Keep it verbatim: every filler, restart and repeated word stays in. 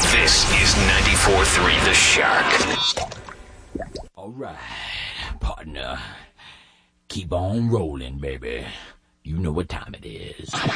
This is ninety-four point three The Shark. All right, partner. Keep on rolling, baby. You know what time it is.